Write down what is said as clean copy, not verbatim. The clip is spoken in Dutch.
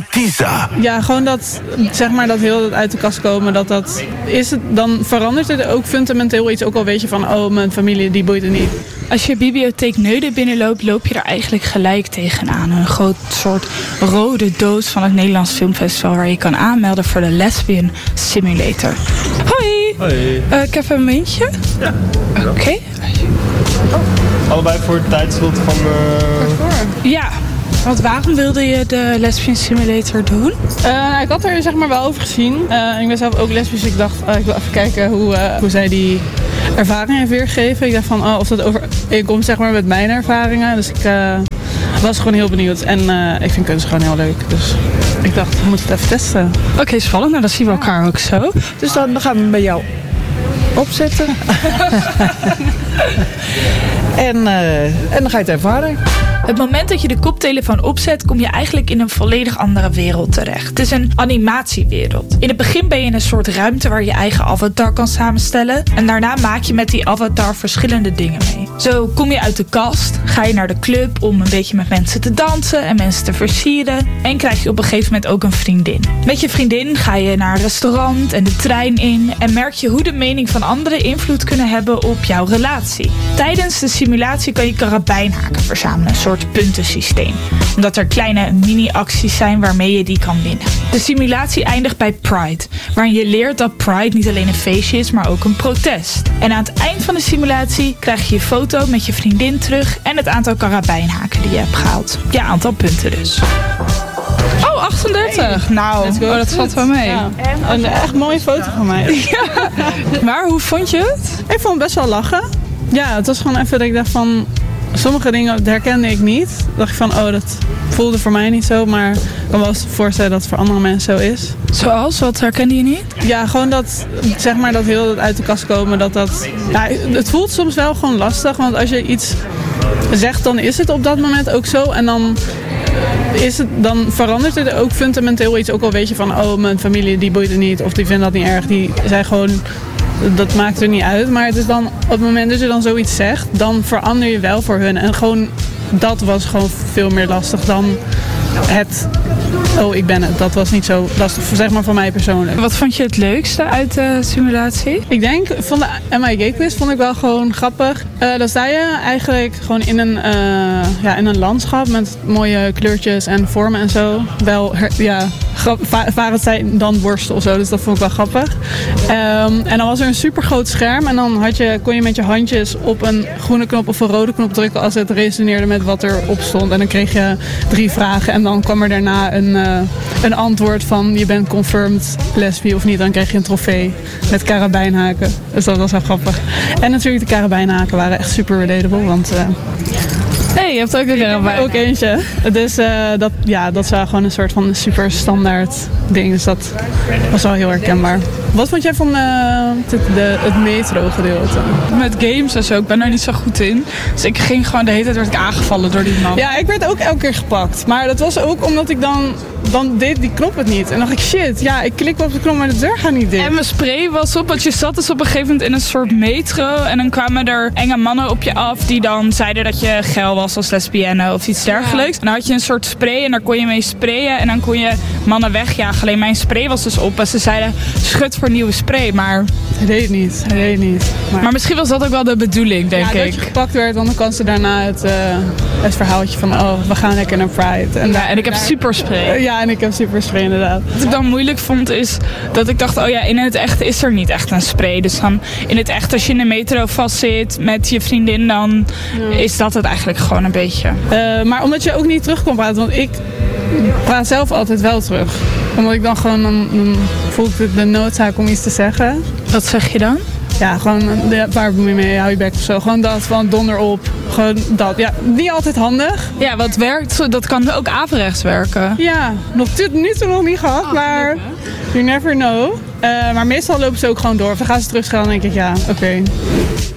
Tisa. Ja, gewoon dat, zeg maar, dat heel uit de kast komen, dat is het, dan verandert het ook fundamenteel iets. Ook al weet je van, oh, mijn familie, die boeit het niet. Als je bibliotheek Neuden binnenloopt, loop je er eigenlijk gelijk tegenaan. Een groot soort rode doos van het Nederlands Filmfestival waar je kan aanmelden voor de Lesbian Simulator. Hoi! Hoi. Ik heb een muntje. Ja. Oké. Allebei voor het tijdslot van... Ja. Want waarom wilde je de Lesbian Simulator doen? Ik had er zeg maar wel over gezien. Ik ben zelf ook lesbisch, dus ik dacht, ik wil even kijken hoe zij die ervaring heeft weergegeven. Ik dacht van, of dat overeenkomt zeg maar met mijn ervaringen. Dus ik was gewoon heel benieuwd. En ik vind kunst gewoon heel leuk. Dus ik dacht, we moeten het even testen. Oké, spannend. Nou, dan zien we elkaar ook zo. Dus dan gaan we bij jou opzetten. en dan ga je het ervaren. Het moment dat je de koptelefoon opzet, kom je eigenlijk in een volledig andere wereld terecht. Het is een animatiewereld. In het begin ben je in een soort ruimte waar je eigen avatar kan samenstellen. En daarna maak je met die avatar verschillende dingen mee. Zo kom je uit de kast, ga je naar de club om een beetje met mensen te dansen en mensen te versieren. En krijg je op een gegeven moment ook een vriendin. Met je vriendin ga je naar een restaurant en de trein in. En merk je hoe de mening van anderen invloed kunnen hebben op jouw relatie. Tijdens de simulatie kan je karabijnhaken verzamelen. Een soort puntensysteem. Omdat er kleine mini-acties zijn waarmee je die kan winnen. De simulatie eindigt bij Pride. Waarin je leert dat Pride niet alleen een feestje is, maar ook een protest. En aan het eind van de simulatie krijg je je foto met je vriendin terug en het aantal karabijnhaken die je hebt gehaald. Ja, aantal punten dus. Oh, 38. Hey. Nou, dat valt wel mee. Ja. Een echt mooie foto van mij. Ja. Maar hoe vond je het? Ik vond het best wel lachen. Ja, het was gewoon even dat ik dacht van... Sommige dingen herkende ik niet. Dacht ik van, dat voelde voor mij niet zo. Maar ik kan wel eens voorstellen dat het voor andere mensen zo is. Zoals? Wat herkende je niet? Ja, gewoon dat, zeg maar, dat heel uit de kast komen. Ja, het voelt soms wel gewoon lastig. Want als je iets zegt, dan is het op dat moment ook zo. En dan verandert het ook fundamenteel iets. Ook al weet je van, oh, mijn familie die boeit het niet. Of die vinden dat niet erg. Die zijn gewoon... Dat maakt er niet uit, maar het is dan op het moment dat je dan zoiets zegt, dan verander je wel voor hun. En gewoon dat was gewoon veel meer lastig dan het, ik ben het. Dat was niet zo lastig, zeg maar voor mij persoonlijk. Wat vond je het leukste uit de simulatie? Ik denk, van de MIG quiz vond ik wel gewoon grappig. Dan sta je eigenlijk gewoon in een landschap met mooie kleurtjes en vormen en zo. Wel, vaak het zijn dan worsten of zo, dus dat vond ik wel grappig. En dan was er een super groot scherm en dan kon je met je handjes op een groene knop of een rode knop drukken als het resoneerde met wat erop stond. En dan kreeg je 3 vragen en dan kwam er daarna een antwoord van je bent confirmed lesbi of niet. Dan kreeg je een trofee met karabijnhaken. Dus dat was wel grappig. En natuurlijk de karabijnhaken waren echt super relatable, want... Hey, je hebt ook een karabijn. Ook eentje. Dus dat is wel gewoon een soort van super standaard ding. Dus dat was wel heel herkenbaar. Wat vond jij van het metro gedeelte? Met games en zo, ik ben daar niet zo goed in. Dus ik ging gewoon de hele tijd werd ik aangevallen door die man. Ja, ik werd ook elke keer gepakt. Maar dat was ook omdat ik dan deed die knop het niet. En dacht ik, shit, ja, ik klik op de knop, maar de deur gaat niet dicht. En mijn spray was op, want je zat dus op een gegeven moment in een soort metro. En dan kwamen er enge mannen op je af die dan zeiden dat je geil was als lesbienne of iets dergelijks. Ja. En dan had je een soort spray en daar kon je mee sprayen. En dan kon je mannen wegjagen. Alleen mijn spray was dus op. En ze zeiden, schud voor nieuwe spray, maar... Hij deed het niet. Maar misschien was dat ook wel de bedoeling, denk ik. Ja, dat je gepakt werd, want dan kan ze daarna het verhaaltje van, we gaan lekker naar Pride. En ik heb super spray. Ja, en ik heb super spray inderdaad. Wat ik dan moeilijk vond is dat ik dacht, in het echt is er niet echt een spray. Dus dan in het echt, als je in de metro vastzit met je vriendin, dan is dat het eigenlijk gewoon een beetje. Maar omdat je ook niet terug kon praten, want ik praat zelf altijd wel terug. Omdat ik dan gewoon, dan voel ik de noodzaak om iets te zeggen. Wat zeg je dan? Ja, gewoon waar moet je mee, hou je bek of zo. Gewoon dat, van donder op. Gewoon dat. Ja, niet altijd handig. Ja, wat werkt, dat kan ook averechts werken. Ja, nu toe nog niet gehad, maar you never know. Maar meestal lopen ze ook gewoon door. Of dan gaan ze terugschalen en denk ik, ja, oké.